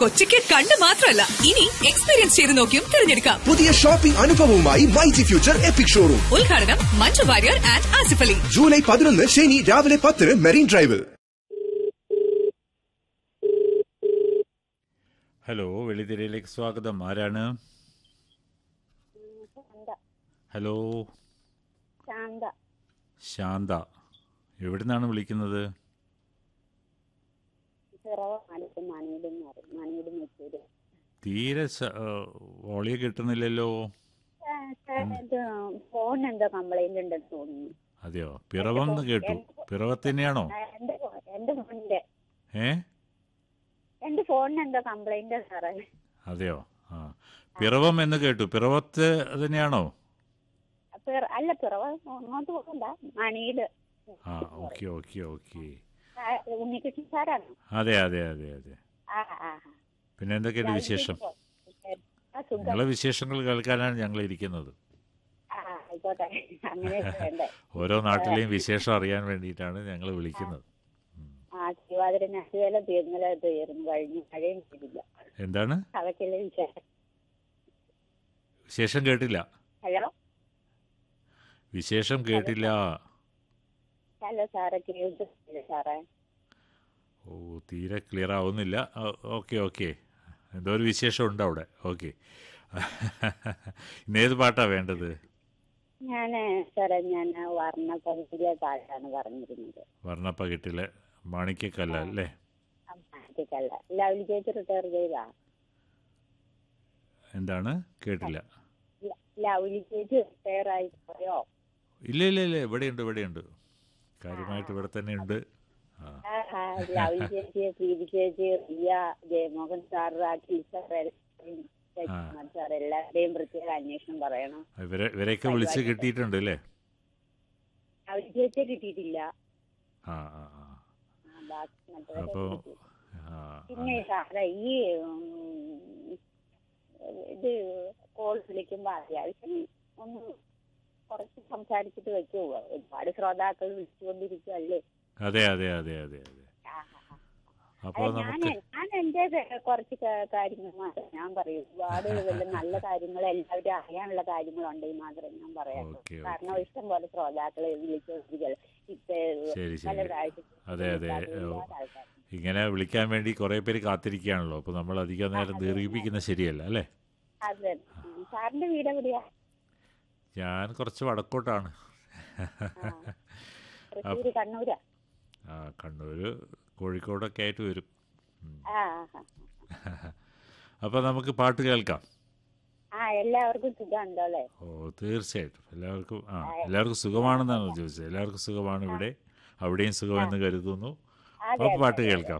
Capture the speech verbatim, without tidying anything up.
കൊച്ചിക്ക് കണ്ട് മാത്രമല്ല, ഇനി എക്സ്പീരിയൻസ് ചെയ്ത് നോക്കിയും തിരഞ്ഞെടുക്കാം. പുതിയ shopping അനുഭവവുമായി myG future EPIC showroom. ഉദ്ഘാടനം മഞ്ജു വാര്യർ ആൻഡ് ആസിഫ് അലി. ജൂലൈ പതിനൊന്ന് ശനി രാവിലെ പത്തിന് മെറീൻ ഡ്രൈവിൽ. ഹലോ, വെള്ളിത്തിരയിലേക്ക് സ്വാഗതം. ആരാണ്? ഹലോ, ശാന്ത. ശാന്ത. എവിടുന്നാണ് വിളിക്കുന്നത്? തീരെ വോളിയം കിട്ടുന്നില്ലല്ലോ. ഫോൺ എന്തോ കംപ്ലൈന്റ് ഉണ്ടെന്ന് തോന്നുന്നു. അതെയോ? പിറവം എന്ന് കേട്ടു. പിറവത്തന്നെയാണോ? എന്റെ ഫോണിന്റെ ഏ എന്റെ ഫോണിന് എന്തോ കംപ്ലൈന്റ് സാറേ. അതെയോ? ആ, പിറവം എന്ന് കേട്ടു. പിറവത്ത് തന്നെയാണോ? അല്ല, പിറവ അങ്ങോട്ട് പോകണ്ട, മണിയില്. ആ, ഓക്കെ ഓക്കെ ഓക്കെ. ഉണ്ണികൃഷ്ണൻ സാറാണോ? അതെ അതെ അതെ അതെ. പിന്നെ എന്തൊക്കെയുണ്ട് വിശേഷം? നിങ്ങളെ വിശേഷങ്ങൾ കേൾക്കാനാണ് ഞങ്ങൾ ഇരിക്കുന്നത്. ഓരോ നാട്ടിലെയും വിശേഷം അറിയാൻ വേണ്ടിയിട്ടാണ് ഞങ്ങൾ വിളിക്കുന്നത്. എന്താണ് വിശേഷം? കേട്ടില്ല. ഹലോ, വിശേഷം കേട്ടില്ല. ഹലോ സാറേ, കേൾക്കുന്നില്ല സാറേ. ഓ, തീരെ ക്ലിയർ ആവുന്നില്ല. Okay okay. എന്തോ ഒരു വിശേഷം ഉണ്ട് അവിടെ. ഓക്കെ. ഇന്നേത് പാട്ടാ വേണ്ടത്? ഞാൻ സാറേ ഞാൻ വർണ്ണപ്പകിട്ടിലെ പാട്ടാണ് പറഞ്ഞിരുന്നത്. വർണ്ണപ്പകിട്ടിലെ മാണിക്യക്കല്ല അല്ലേ? മാണിക്യക്കല്ല. ലവ്ലി ചേച്ചി റിട്ടയർ ചെയ്താ? എന്താണ്? കേട്ടില്ല. ലവ്ലി ചേച്ചി റിട്ടയർ ആയി പോയോ? ഇല്ല ഇല്ല ഇല്ല, ഇവിടെയുണ്ട് ഇവിടെയുണ്ട്. കാര്യമായിട്ട് ഇവിടെ തന്നെ ഉണ്ട്. ലവ്ലി ചേച്ചി, പ്രീതി ചേച്ചി, റിയ, ജയമോഹൻ സാർ, രാഖിൽ സാർ, എല്ലാവരുടെയും പ്രത്യേക അന്വേഷണം പറയണം. ഇവരെയൊക്കെ വിളിച്ച് കിട്ടിയിട്ടുണ്ട് അല്ലേ? ലവ്ലി ചേച്ചിയെ കിട്ടിയിട്ടില്ല. ആ ആ ആ. അപ്പോ പിന്നെ സാറേ, ഈ ഇത് കോൾ വിളിക്കുമ്പോ അത്യാവശ്യം ഒന്ന് കുറച്ച് സംസാരിച്ചിട്ട് വെക്കുവോ? ഒരുപാട് ശ്രോതാക്കൾ വിളിച്ചുകൊണ്ടിരിക്കുവല്ലേ? അതെ അതെ അതെ അതെ അതെ. അപ്പൊ ഞാൻ ഞാൻ എന്റെ കുറച്ച് കാര്യങ്ങൾ മാത്രം ഞാൻ പറയും. ഒരുപാട് വല്ല നല്ല കാര്യങ്ങൾ എല്ലാവരും അറിയാനുള്ള കാര്യങ്ങളുണ്ടെങ്കിൽ മാത്രമേ ഞാൻ പറയാം. കാരണം ഇഷ്ടം പോലെ ശ്രോതാക്കളെ വിളിച്ചോണ്ടിരിക്കൽ അതെ അതെ. ഇങ്ങനെ വിളിക്കാൻ വേണ്ടി കുറെ പേര് കാത്തിരിക്കുകയാണല്ലോ. അപ്പൊ നമ്മൾ അധികം നേരം ദീർഘിപ്പിക്കുന്നത് ശരിയല്ല അല്ലേ? അതെ. സാറിന്റെ വീട് എവിടെയാ? ഞാൻ കുറച്ച് വടക്കോട്ടാണ്. കണ്ണൂരാ? ആ, കണ്ണൂര് കോഴിക്കോടൊക്കെ ആയിട്ട് വരും. അപ്പൊ നമുക്ക് പാട്ട് കേൾക്കാം. എല്ലാവർക്കും സുഖമുണ്ടോ? ഓ, തീർച്ചയായിട്ടും എല്ലാവർക്കും. ആ, എല്ലാവർക്കും സുഖമാണെന്നാണ് ചോദിച്ചത്. എല്ലാവർക്കും സുഖമാണ് ഇവിടെ. അവിടെയും സുഖമെന്ന് കരുതുന്നു. അപ്പൊ പാട്ട് കേൾക്കാം.